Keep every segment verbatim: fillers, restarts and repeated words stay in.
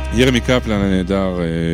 ירמי קפלן הנהדר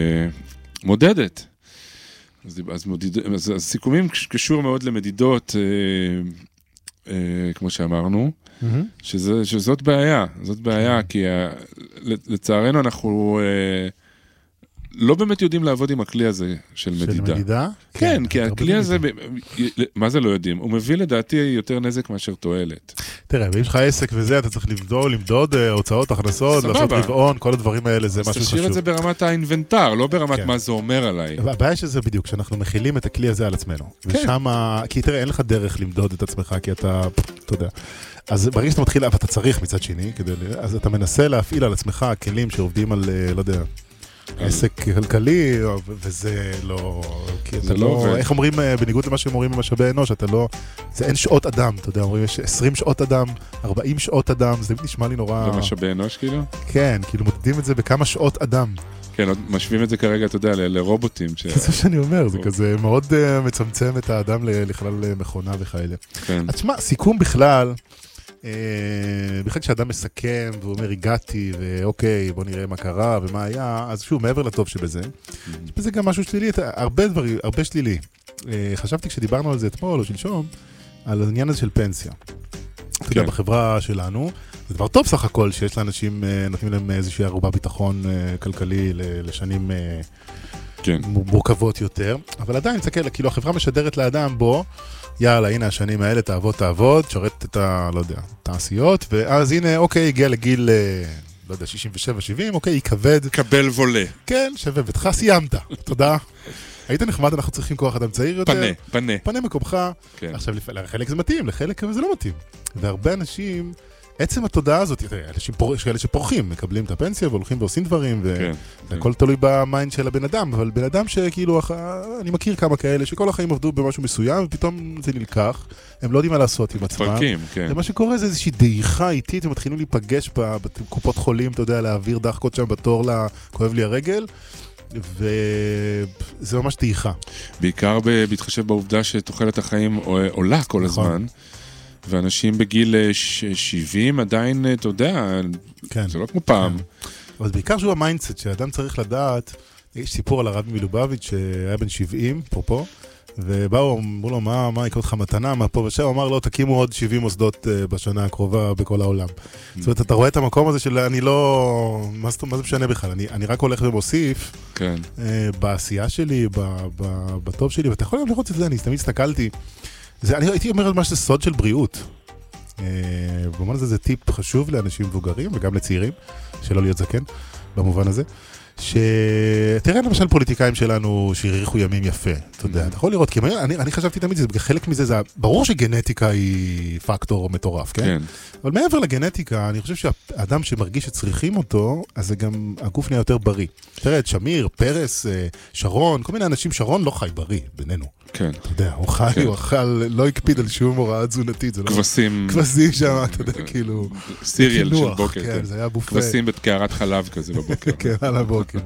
מודדת. אז, אז, מודיד, אז, אז סיכומים קשור מאוד למדידות, אה, אה, כמו שאמרנו, mm-hmm. שזה, שזאת בעיה, זאת בעיה, כי ה, לצערנו אנחנו אה, לא באמת יודעים לעבוד עם הכלי הזה של מדידה. של מדידה? כן, כן, כי הכלי הזה, ב, מה זה לא יודעים? הוא מביא לדעתי יותר נזק מאשר תועלת. תראה, אם יש לך עסק וזה, אתה צריך למדוד, למדוד הוצאות, הכנסות, לעשות רבעון, כל הדברים האלה, זה משהו חשוב. תשאיר את זה ברמת האינבנטר, לא ברמת מה זה אומר עליי. הבעיה שזה בדיוק, שאנחנו מכילים את הכלי הזה על עצמנו. ושם, כי תראה, אין לך דרך למדוד את עצמך, כי אתה, אתה יודע. אז ברגע שאתה מתחיל, אבל אתה צריך מצד שני, אז אתה מנסה להפעיל על עצמך כלים שעובדים על, לא יודע, עסק כלכלי, וזה לא, כי אתה לא, איך אומרים, בניגוד למה שהם אומרים במשאבי אנוש, אתה לא, זה אין שעות אדם, אתה יודע, אומרים, יש עשרים שעות אדם, ארבעים שעות אדם, זה נשמע לי נורא... זה משאבי אנוש כאילו? כן, כאילו מודדים את זה בכמה שעות אדם. כן, משווים את זה כרגע, אתה יודע, לרובוטים. זה שאני אומר, זה כזה מאוד מצמצם את האדם לכלל מכונה וכאלה. אז תשמע, סיכום בכלל, בכלל כשאדם מסכם והוא אומר הגעתי ואוקיי בוא נראה מה קרה ומה היה, אז שוב מעבר לטוב שבזה יש בזה גם משהו שלילי, הרבה דברים, הרבה שלילי. חשבתי כשדיברנו על זה אתמול או שלשום על העניין הזה של פנסיה. אתה יודע, בחברה שלנו זה דבר טוב סך הכל שיש לאנשים, נותנים להם איזושהי ערובה ביטחון כלכלי לשנים מורכבות יותר, אבל עדיין תסתכל, כאילו החברה משדרת לאדם בו יאללה, הנה השנים האלה, תעבוד, תעבוד, שרת את ה, לא יודע, תעשיות, ואז הנה, אוקיי, הגיע לגיל, לא יודע, שישים ושבע שבעים, אוקיי, ייכבד. קבל וולה. כן, שווה, בתך סיימת. תודה. היית נחמד, אנחנו צריכים כוח אדם צעיר יותר. פנה, פנה. פנה מקומך. כן. עכשיו, לחלק זה מתאים, לחלק זה לא מתאים. והרבה אנשים, עצם התודעה הזאת, יש כאלה שפורחים, מקבלים את הפנסיה והולכים ועושים דברים, והכל תלוי במיינד של הבן אדם, אבל בן אדם שכאילו, אני מכיר כמה כאלה, שכל החיים עבדו במשהו מסוים, ופתאום זה נלקח, הם לא יודעים מה לעשות עם עצמם. ומה שקורה זה איזושהי דעיכה איטית, הם מתחילים להיפגש בקופות חולים, אתה יודע, להעביר דחקות שם בתור, כואב לי הרגל, וזה ממש דעיכה. בעיקר בהתחשב בעובדה שתוחלת החיים עולה כל הזמן. ואנשים בגיל שבעים עדיין, אתה יודע, כן, זה לא כמו פעם. כן. אבל בעיקר שהוא המיינדסט, שהאדם צריך לדעת, יש סיפור על הרבי מלובביץ' שהיה בן שבעים, פרופו, ובאו, אמרו לו, מה, מה יקרה לך מתנה, מה פה ושם, הוא אמר לו, תקימו עוד שבעים מוסדות בשנה הקרובה בכל העולם. זאת אומרת, אתה רואה את המקום הזה של, אני לא, מה זה, מה זה משנה בכלל, אני, אני רק הולך ומוסיף, כן. בעשייה שלי, בטוב שלי, ואתה יכול גם לראות את זה, אני תמיד הסתכלתי, זה, אני הייתי אומר על מה שזה סוד של בריאות. במובן הזה זה טיפ חשוב לאנשים מבוגרים וגם לצעירים, שלא להיות זקן, במובן הזה. שתראה למשל פוליטיקאים שלנו שהריחו ימים יפה, אתה יודע, אתה יכול לראות, כי אני, אני חשבתי תמיד, זה, חלק מזה, זה, ברור שגנטיקה היא פקטור מטורף, כן? כן? אבל מעבר לגנטיקה, אני חושב שהאדם שמרגיש שצריכים אותו, אז זה גם, הגוף נהיה יותר בריא. תראה, את שמיר, פרס, שרון, כל מיני אנשים, שרון לא חי בריא, בינינו. כן. אתה יודע, הוא חי, כן. הוא אכל, לא הקפיד על שום הוראה תזונתית, זה לא... כבשים. כבשים שם, אתה יודע, כאילו... סיריאל של בוקר. כן, זה היה בופה. כבשים בתקערת חלב כזה בבוקר. כן, על הבוקר.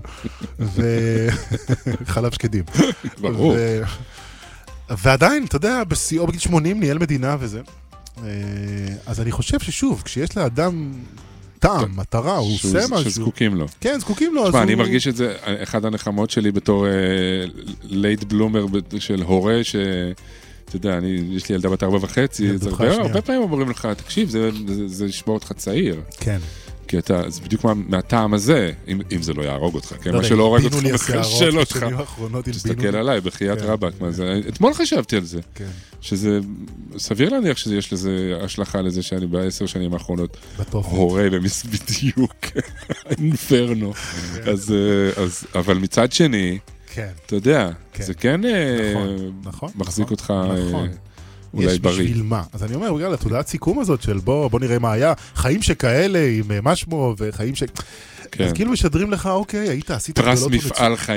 וחלב שקדים. ברור. ועדיין, אתה יודע, בשיאו בגיל שמונים ניהל מדינה וזה. אז אני חושב ששוב, כשיש לאדם טעם, מטרה, הוא עושה משהו. שזקוקים לו. כן, זקוקים לו. תשמע, אני מרגיש את זה, אחד הנחמות שלי בתור לייט בלומר של הורה, שאתה יודע, יש לי ילדה בת ארבע וחצי, הרבה פעמים אומרים לך, תקשיב, זה ישמור אותך צעיר. כן. כי אתה, זה בדיוק מהטעם הזה, אם, אם זה לא יהרוג אותך, כן? מה שלא הורג אותך מחשל אותך. תסתכל עליי, בחיית רבק, מה זה? אתמול חשבתי על זה. שזה, סביר להניח שיש לזה השלכה לזה שאני בעשר שנים האחרונות הורה בדיוק, אינפרנו. אז, אז, אבל מצד שני, אתה יודע, זה כן מחזיק אותך... יש בשביל מה. אז אני אומר, בגלל התודעת סיכום הזאת של בוא, בוא נראה מה היה, חיים שכאלה עם משמו וחיים ש... אז כאילו משדרים לך, אוקיי, היית, עשית... פרס מפעל חיים.